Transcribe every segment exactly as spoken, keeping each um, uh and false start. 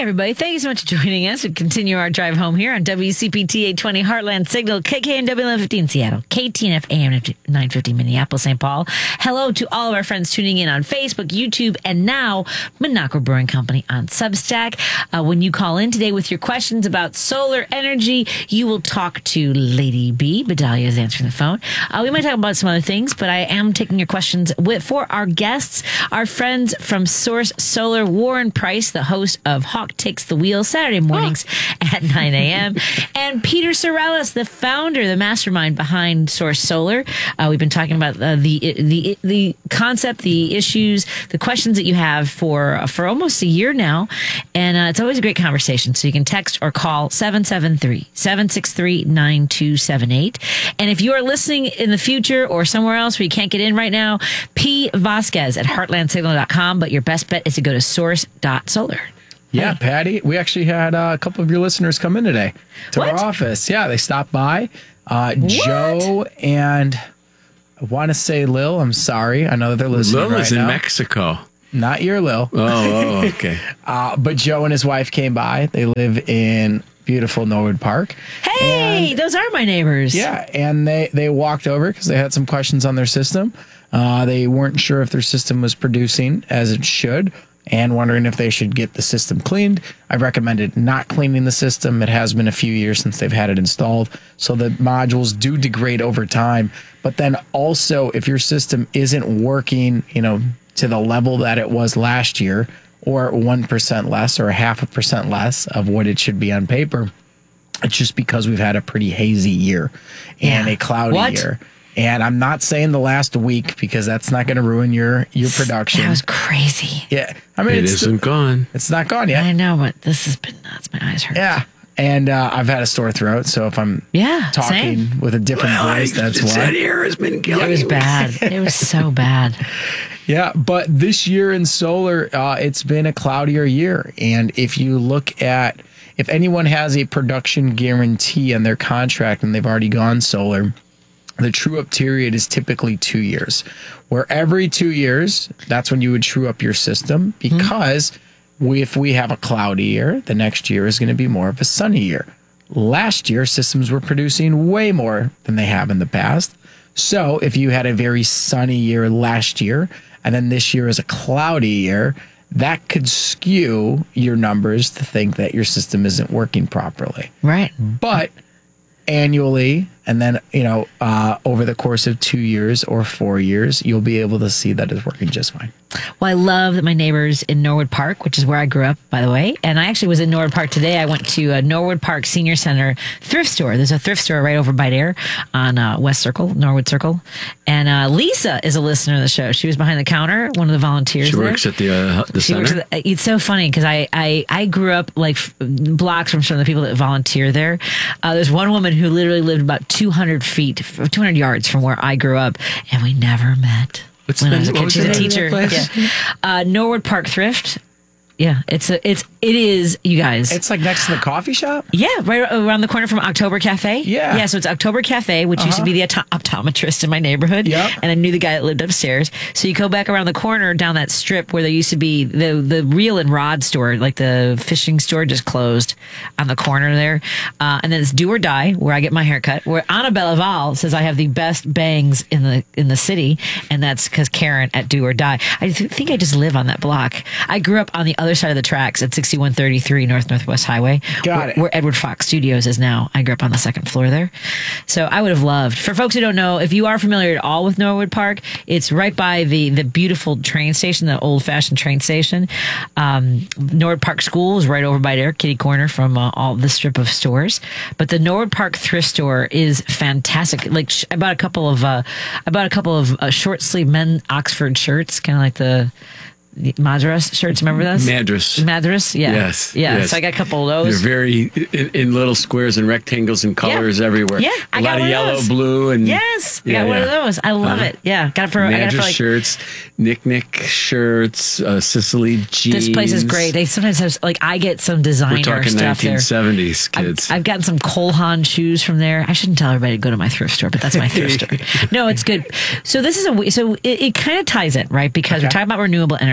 everybody. Thank you so much for joining us. We continue our drive home here on W C P T eight twenty Heartland Signal, K K N W eleven fifty in Seattle, K T N F A M nine fifty Minneapolis, Saint Paul. Hello to all of our friends tuning in on Facebook, YouTube, and now Minocqua Brewing Company on Substack. Uh, when you call in today with your questions about solar energy, you will talk to Lady B. Bedalia is answering the phone. Uh, we might talk about some other things, but I am taking your questions with, for our guests, our friends from Source Solar, Warren Price, the host of Hawk Takes the Wheel, Saturday mornings oh. at nine a.m., and Peter Sorellis, the founder, the mastermind behind Source Solar. Uh, we've been talking about uh, the the the concept, the issues, the questions that you have for uh, for almost a year now, and uh, it's always a great conversation. So you can text or call seven seven three, seven six three, nine two seven eight. And if you are listening in the future or somewhere else where you can't get in right now, P. Vasquez at heartland signal dot com, but your best bet is to go to source dot solar. Yeah, hey. Patty, we actually had uh, a couple of your listeners come in today to what? our office. Yeah, they stopped by. Uh, Joe and I want to say Lil. I'm sorry. I know that they're listening Lil right is now. in Mexico. Not your Lil. Oh, oh okay. uh, but Joe and his wife came by. They live in beautiful Norwood Park. Hey, and, those are my neighbors. Yeah, and they, they walked over because they had some questions on their system. Uh, they weren't sure if their system was producing as it should, and wondering if they should get the system cleaned. I recommended not cleaning the system. It has been a few years since they've had it installed, so the modules do degrade over time. But then also, if your system isn't working, you know, to the level that it was last year, or one percent less, or a half a percent less of what it should be on paper, it's just because we've had a pretty hazy year and yeah. a cloudy what? year. And I'm not saying the last week because that's not going to ruin your, your production. That was crazy. Yeah. I mean, it it's isn't still, gone. It's not gone yet. I know, but this has been nuts. My eyes hurt. Yeah. And uh, I've had a sore throat, so if I'm yeah, talking same. with a different well, voice, I, that's it's why. That air has been killing It was me. bad. It was so bad. Yeah, but this year in solar, uh, it's been a cloudier year. And if you look at, if anyone has a production guarantee on their contract and they've already gone solar, the true-up period is typically two years, where every two years, that's when you would true up your system, because mm-hmm. we, if we have a cloudy year, the next year is going to be more of a sunny year. Last year, systems were producing way more than they have in the past. So if you had a very sunny year last year, and then this year is a cloudy year, that could skew your numbers to think that your system isn't working properly. Right. But annually, and then, you know, uh, over the course of two years or four years, you'll be able to see that it's working just fine. Well, I love that my neighbors in Norwood Park, which is where I grew up, by the way. And I actually was in Norwood Park today. I went to a Norwood Park Senior Center thrift store. There's a thrift store right over by there on uh, West Circle, Norwood Circle. And uh, Lisa is a listener of the show. She was behind the counter, one of the volunteers She there. works at the, uh, the she center? Works at the, it's so funny because I, I, I grew up like f- blocks from some of the people that volunteer there. Uh, there's one woman who literally lived about two hundred feet, two hundred yards from where I grew up, and we never met. What's when the, I was a kid. was She's a the teacher. Yeah. Uh, Norwood Park Thrift. Yeah, it's a, it's it is you guys. It's like next to the coffee shop? Yeah, right around the corner from October Cafe. Yeah. Yeah, so it's October Cafe, which uh-huh. used to be the opt- optometrist in my neighborhood. Yep. And I knew the guy that lived upstairs. So you go back around the corner down that strip where there used to be the, the reel and rod store, like the fishing store just closed on the corner there. Uh, and then it's Do or Die, where I get my hair cut, where Annabelle Val says I have the best bangs in the in the city. And that's because Karen at Do or Die. I th- think I just live on that block. I grew up on the other side of the tracks at sixty-one thirty-three North Northwest Highway. Got where, it. Where Edward Fox Studios is now. I grew up on the second floor there. So I would have loved, for folks who don't know, if you are familiar at all with Norwood Park, it's right by the, the beautiful train station, the old fashioned train station. Um, Norwood Park School is right over by there, kitty corner from uh, all the strip of stores. But the Norwood Park thrift store is fantastic. Like sh- I bought a couple of, uh, I bought a couple of uh, short sleeve men Oxford shirts, kind of like the, the Madras shirts, remember those? Madras. Madras, yeah. Yes. Yeah, yes. so I got a couple of those. They're very in, in little squares and rectangles and colors yeah. everywhere. Yeah, a I lot got of one yellow, of those. blue, and yes, I yeah, got one yeah. of those. I love uh-huh. it. Yeah, got it for Madras I got it for like, shirts, Nick Nick shirts, uh, Sicily jeans. this place is great. They sometimes have like I get some designer We're talking stuff nineteen seventies there. kids. I've, I've gotten some Cole Haan shoes from there. I shouldn't tell everybody to go to my thrift store, but that's my thrift store. No, it's good. So this is a so it, it kind of ties in, right? Because okay. we're talking about renewable energy.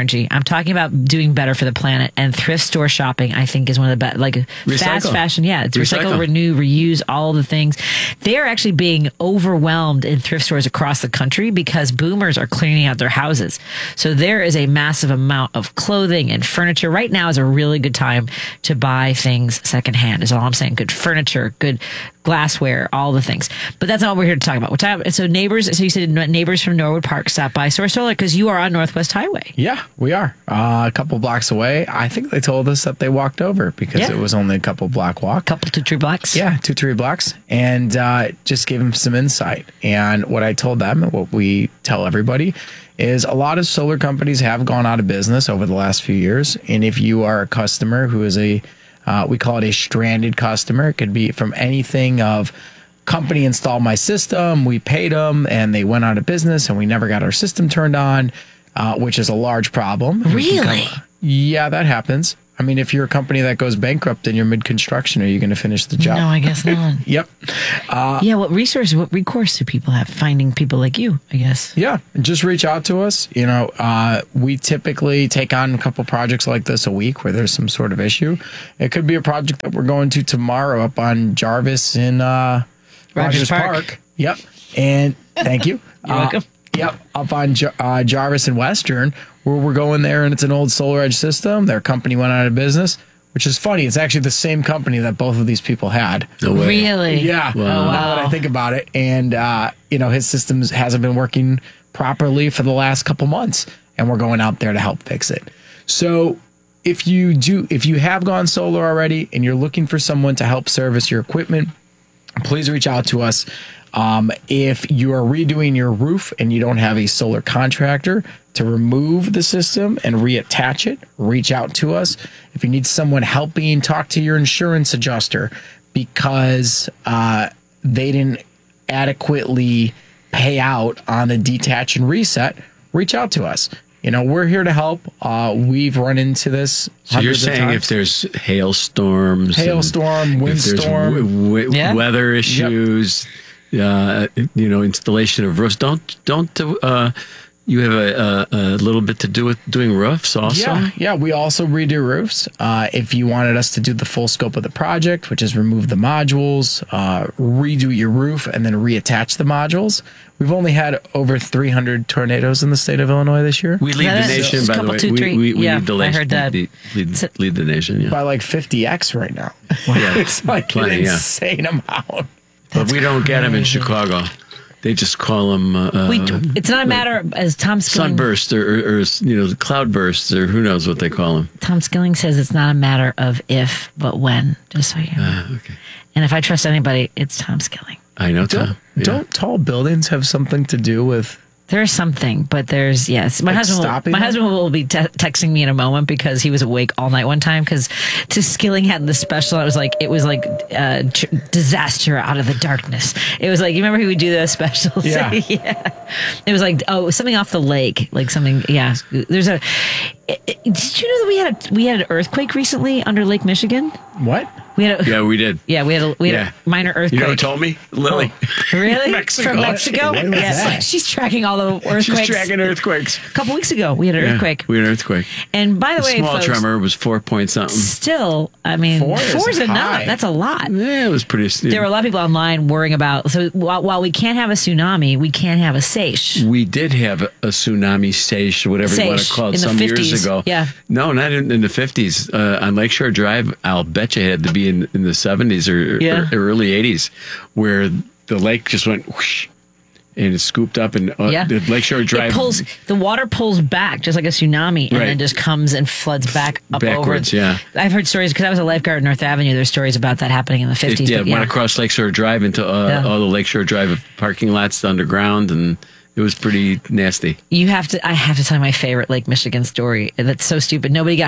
energy. I'm talking about doing better for the planet. And thrift store shopping, I think, is one of the best. Like fast Recycle. fashion, yeah, it's recycle. Recycle. renew, reuse, all the things. They are actually being overwhelmed in thrift stores across the country because boomers are cleaning out their houses. So there is a massive amount of clothing and furniture. Right now is a really good time to buy things secondhand. Is all I'm saying. Good furniture, good glassware, all the things. But that's not what we're here to talk about. We're talking, so neighbors. So you said neighbors from Norwood Park stopped by Source Solar because you are on Northwest Highway. Yeah, we are uh, a couple blocks away. I think they told us that they walked over because Yeah. it was only a couple block walk. Couple two, three blocks. Yeah, two, three blocks, and uh, just gave them some insight. And what I told them, and what we tell everybody, is a lot of solar companies have gone out of business over the last few years. And if you are a customer who is a, uh, we call it a stranded customer, it could be from anything of company installed my system, we paid them, and they went out of business, and we never got our system turned on, uh, which is a large problem. Really? Yeah, that happens. I mean, if you're a company that goes bankrupt and you're mid-construction, are you going to finish the job? No, I guess not. Yep. yeah, what resource, what recourse do people have? Finding people like you, I guess. Yeah, just reach out to us. You know, uh, we typically take on a couple projects like this a week where there's some sort of issue. It could be a project that we're going to tomorrow up on Jarvis in uh, Rogers Park. Yep. And thank you. You're Uh, welcome. Yep, up on Jar- uh, Jarvis and Western, where we're going there, and it's an old SolarEdge system. Their company went out of business, which is funny. It's actually the same company that both of these people had. No way. Really? Yeah, Wow. now that I think about it, and uh, you know, his systems hasn't been working properly for the last couple months, and we're going out there to help fix it. So, if you do, if you have gone solar already, and you're looking for someone to help service your equipment, please reach out to us. Um, if you are redoing your roof and you don't have a solar contractor to remove the system and reattach it, reach out to us. If you need someone helping, talk to your insurance adjuster because uh, they didn't adequately pay out on the detach and reset, reach out to us. You know, we're here to help. Uh, we've run into this. So you're hundreds of saying times. if there's hailstorms, and Hailstorm, if there's windstorm. w- w- Yeah. weather issues, uh, you know, installation of roofs, don't don't uh, you have a, a, a little bit to do with doing roofs also? Yeah, yeah. We also redo roofs. Uh, if you wanted us to do the full scope of the project, which is remove the modules, uh, redo your roof, and then reattach the modules, we've only had over three hundred tornadoes in the state of Illinois this year. We lead Yeah, the that's- nation, it's by the couple, way. two, we, three. we, we Yeah, lead the I nation. heard that. Lead, lead, lead the nation, yeah. By like fifty x right now. Yeah. It's like Plenty, an yeah. insane amount. But we don't get them in Chicago. They just call them uh, We, it's not a matter of, as Tom Skilling, sunburst or, or, or, you know, cloud bursts or who knows what they call them. Tom Skilling says it's not a matter of if, but when, just so you know. Uh, okay. And if I trust anybody, it's Tom Skilling. I know, Tom. Don't, Yeah. don't tall buildings have something to do with? There's something, but there's, yes. My Like husband will, stopping my them? husband will be te- texting me in a moment because he was awake all night one time because to Skilling had the special. It was like, it was like uh, tr- disaster out of the darkness. It was like, you remember he would do those specials? Yeah. yeah. It was like, oh, something off the lake, like something, yeah. There's a, it, it- did you know that we had a, we had an earthquake recently under Lake Michigan? What? We had a, Yeah, we did. yeah, we had a, we had Yeah. a minor earthquake. You know who told me? Lily. Really? Mexico. From Mexico? When was Yes. that? She's tracking all the earthquakes. She's tracking earthquakes. A couple weeks ago, we had an Yeah, earthquake. we had an earthquake. And by the The way, small folks, tremor was four point something. still, I mean, Four is four's enough. high. That's a lot. Yeah, it was pretty. There were a lot of people online worrying about. So while, while we can't have a tsunami, we can't have a seiche. We did have a, a tsunami seiche, whatever you want to Seiche, call it, in the some years fifties, ago. yeah. No, not in, in the fifties. Uh, on Lakeshore Drive, I'll bet you it had to be in, in the seventies or, Yeah. or early eighties, where the lake just went whoosh, and it scooped up, and uh, Yeah. the Lakeshore Drive It pulls the water pulls back just like a tsunami, and Right. then just comes and floods back up Backwards, over. yeah. I've heard stories because I was a lifeguard at North Avenue. There's stories about that happening in the It, fifties. yeah, but went across Lakeshore Drive into uh, Yeah. all the Lakeshore Drive parking lots underground, and it was pretty nasty. You have to. I have to tell you my favorite Lake Michigan story. That's so stupid. Nobody got hurt.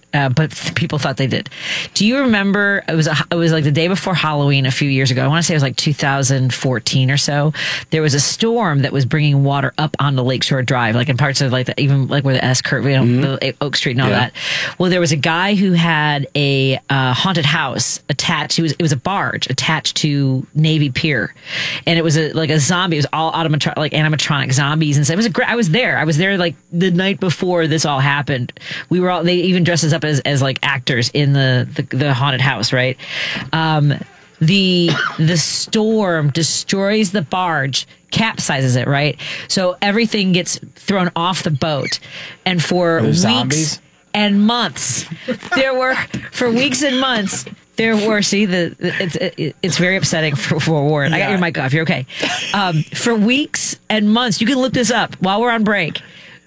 Uh, but th- people thought they did. Do you remember? It was a, it was like the day before Halloween a few years ago. I want to say it was like two thousand fourteen or so. There was a storm that was bringing water up onto Lakeshore Drive, like in parts of like the, even like where the S curve, you know, mm-hmm. the Oak Street and all yeah. that. Well, there was a guy who had a uh, haunted house attached. It was it was a barge attached to Navy Pier, and it was a like a zombie. It was all automatron like animatronic zombies and stuff. It was a great. I was there. I was there like the night before this all happened. We were all. They even dressed us up as, as like actors in the, the, the haunted house, right? Um, the the storm destroys the barge, capsizes it, right? So everything gets thrown off the boat, and for weeks zombies? and months, there were for weeks and months. There were, see, the it's it, it's very upsetting for, for Warren. Yeah. I got your mic off. You're okay. Um, for weeks and months, you can look this up while we're on break.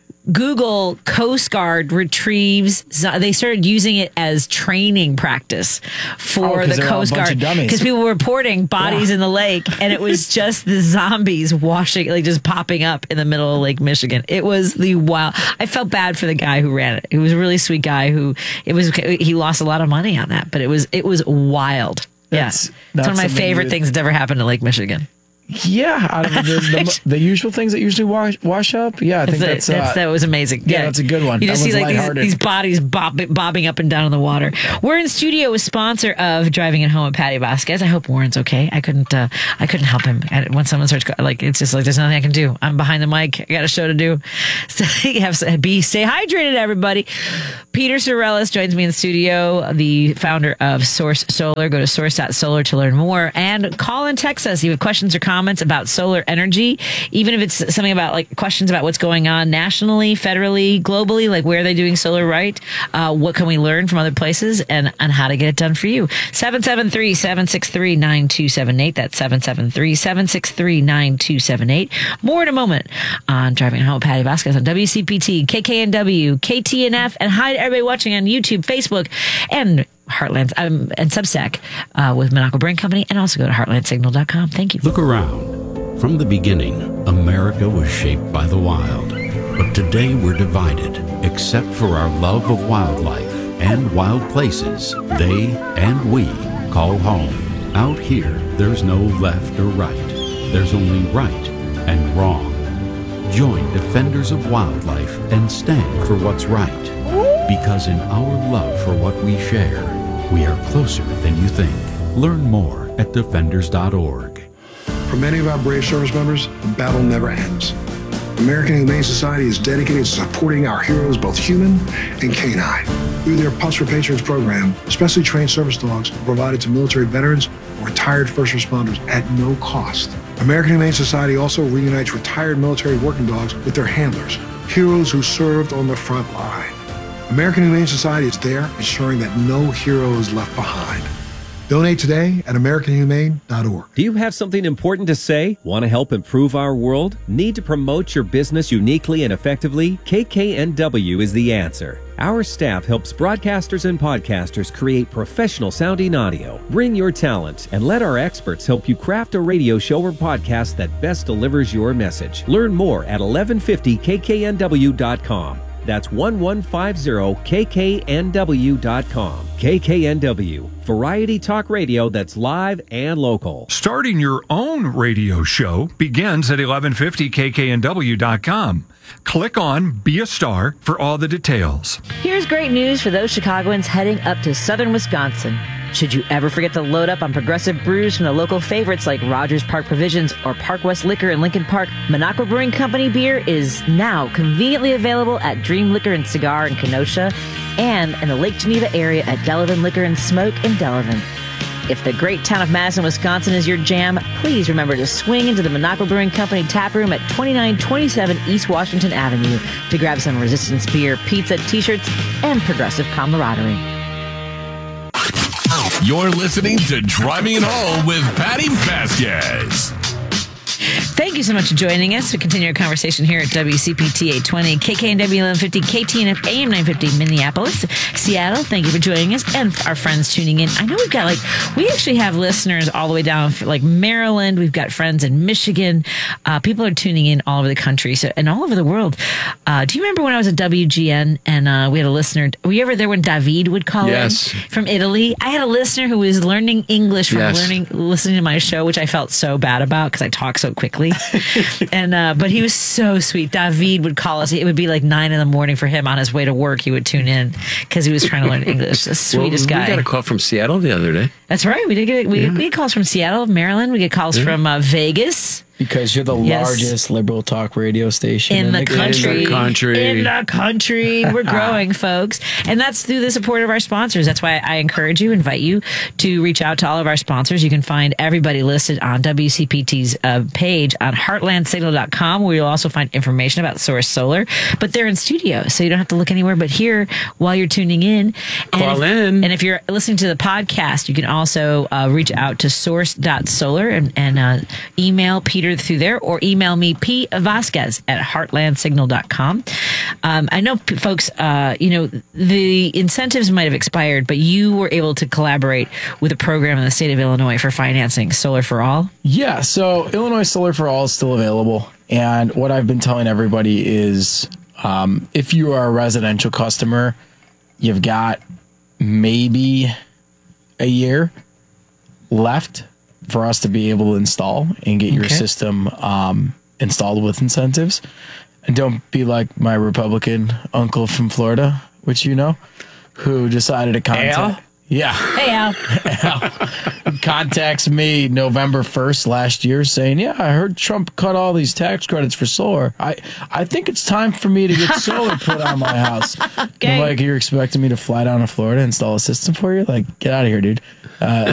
Google Coast Guard retrieves. They started using it as training practice for oh, the Coast Guard because people were reporting bodies yeah. in the lake, and it was just the zombies washing, like just popping up in the middle of Lake Michigan. It was the wild. I felt bad for the guy who ran it. He was a really sweet guy who it was. He lost a lot of money on that, but it was it was wild. Yes, yeah. It's one of my favorite things that's ever happened to Lake Michigan. Yeah, out of the, the, the usual things that usually wash, wash up. Yeah, I think that's, that's, uh, that was amazing. Yeah, yeah, that's a good one. You just that see like these, these bodies bob, bobbing up and down in the water. We're in studio with sponsor of Driving It Home with Patty Vasquez. I hope Warren's okay. I couldn't. Uh, I couldn't help him when someone starts like it's just like there's nothing I can do. I'm behind the mic. I got a show to do. So you have to be stay hydrated, everybody. Peter Sorellis joins me in the studio, the founder of Source Solar. Go to source dot solar to learn more and call and text us if you have questions or comments about solar energy, even if it's something about like questions about what's going on nationally, federally, globally, like where are they doing solar right? Uh, what can we learn from other places and, and how to get it done for you? seven seven three, seven six three, nine two seven eight. That's seven seven three, seven six three, nine two seven eight. More in a moment on Driving Home with Patty Vasquez on W C P T, K K N W, K T N F, and hi to everybody watching on YouTube, Facebook, and Heartland um, and Substack uh, with Monaco Brewing Company, and also go to heartland signal dot com. Thank you. Look around. From the beginning, America was shaped by the wild. But today we're divided, except for our love of wildlife and wild places they and we call home. Out here, there's no left or right. There's only right and wrong. Join Defenders of Wildlife and stand for what's right. Because in our love for what we share, we are closer than you think. Learn more at defenders dot org. For many of our brave service members, the battle never ends. American Humane Society is dedicated to supporting our heroes, both human and canine. Through their Pups for Patrons program, specially trained service dogs are provided to military veterans or retired first responders at no cost. American Humane Society also reunites retired military working dogs with their handlers, heroes who served on the front line. American Humane Society is there ensuring that no hero is left behind. Donate today at american humane dot org. Do you have something important to say? Want to help improve our world? Need to promote your business uniquely and effectively? K K N W is the answer. Our staff helps broadcasters and podcasters create professional sounding audio. Bring your talent and let our experts help you craft a radio show or podcast that best delivers your message. Learn more at eleven fifty K K N W dot com. That's eleven fifty K K N W dot com. K K N W, variety talk radio that's live and local. Starting your own radio show begins at eleven fifty K K N W dot com. Click on Be a Star for all the details. Here's great news for those Chicagoans heading up to southern Wisconsin. Should you ever forget to load up on progressive brews from the local favorites like Rogers Park Provisions or Park West Liquor in Lincoln Park, Monaco Brewing Company beer is now conveniently available at Dream Liquor and Cigar in Kenosha and in the Lake Geneva area at Delavan Liquor and Smoke in Delavan. If the great town of Madison, Wisconsin is your jam, please remember to swing into the Monaco Brewing Company tap room at twenty-nine twenty-seven East Washington Avenue to grab some Resistance beer, pizza, t-shirts, and progressive camaraderie. You're listening to Driving It Home with Patty Vasquez. Thank you so much for joining us. We continue our conversation here at W C P T eight twenty, K K N W eleven fifty, K T N F A M nine fifty, Minneapolis, Seattle. Thank you for joining us and our friends tuning in. I know we've got like, we actually have listeners all the way down for like Maryland. We've got friends in Michigan. Uh, people are tuning in all over the country so, and all over the world. Uh, do you remember when I was at W G N and uh, we had a listener? Were you ever there when David would call Yes. in from Italy? I had a listener who was learning English from Yes. learning, listening to my show, which I felt so bad about because I talk so quickly. and uh, but he was so sweet. David would call us. It would be like nine in the morning for him on his way to work. He would tune in because he was trying to learn English. The sweetest well, guy. We got a call from Seattle the other day. That's right. We did get we, Yeah. we get calls from Seattle, Maryland. We get calls Yeah. from uh, Vegas. Because you're the Yes. largest liberal talk radio station In, in, the, country. In the country. In the country. We're growing, folks. And that's through the support of our sponsors. That's why I encourage you, invite you to reach out to all of our sponsors. You can find everybody listed on W C P T's uh, page on heartland signal dot com, where you'll also find information about Source Solar. But they're in studio, so you don't have to look anywhere but here while you're tuning in. And Call if, in. And if you're listening to the podcast, you can also uh, reach out to source dot solar and, and uh, email Peter through there, or email me, P. Vasquez at heartland signal dot com. Um, I know, p- folks, uh, you know, the incentives might have expired, but you were able to collaborate with a program in the state of Illinois for financing Solar for All. Yeah, so Illinois Solar for All is still available. And what I've been telling everybody is um, if you are a residential customer, you've got maybe a year left for us to be able to install and get your Okay. system um, installed with incentives. And don't be like my Republican uncle from Florida, which you know, who decided to contact. Al? Yeah. Hey, Al. Contacts me November first last year saying, yeah, I heard Trump cut all these tax credits for solar. I, I think it's time for me to get solar put on my house. Okay. I'm like, you're expecting me to fly down to Florida and install a system for you? Like, get out of here, dude. Uh,